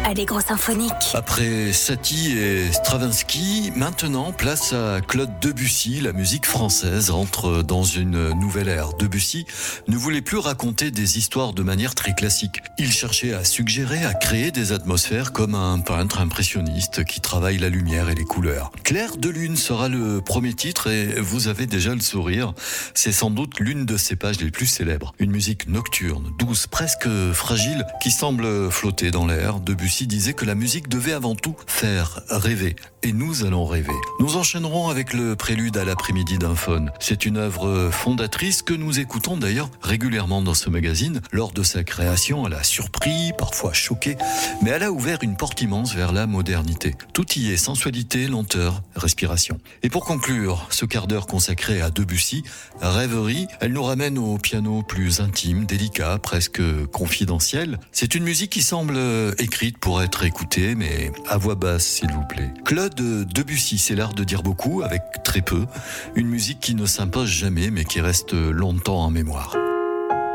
Allegro symphonique. Après Satie et Stravinsky, maintenant place à Claude Debussy. La musique française entre dans une nouvelle ère. Debussy ne voulait plus raconter des histoires de manière très classique. Il cherchait à suggérer, à créer des atmosphères comme un peintre impressionniste qui travaille la lumière et les couleurs. Clair de lune sera le premier titre et vous avez déjà le sourire. C'est sans doute l'une de ses pages les plus célèbres. Une musique nocturne, douce, presque fragile, qui semble flotter dans l'air. Debussy disait que la musique devait avant tout faire rêver. Et nous allons rêver. Nous enchaînerons avec le prélude à l'après-midi d'un faune. C'est une œuvre fondatrice que nous écoutons d'ailleurs régulièrement dans ce magazine. Lors de sa création, elle a surpris, parfois choqué, mais elle a ouvert une porte immense vers la modernité. Tout y est, sensualité, lenteur, respiration. Et pour conclure ce quart d'heure consacré à Debussy, rêverie, elle nous ramène au piano plus intime, délicat, presque confidentiel. C'est une musique qui semble écrite pour être écoutée, mais à voix basse s'il vous plaît. Claude Debussy, c'est l'art de dire beaucoup avec très peu. Une musique qui ne s'impose jamais, mais qui reste longtemps en mémoire.